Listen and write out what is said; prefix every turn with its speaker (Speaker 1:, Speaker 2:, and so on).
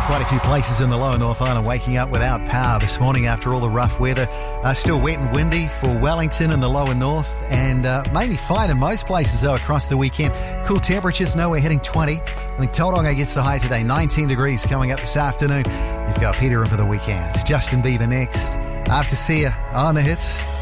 Speaker 1: Quite a few places in the lower North Island waking up without power this morning after all the rough weather. Still wet and windy for Wellington in the lower north, and mainly fine in most places though across the weekend. Cool temperatures, nowhere hitting 20. I think Tauranga gets the high today, 19 degrees coming up this afternoon. You've got Peter in for the weekend. It's Justin Bieber next. After see ya on the hits.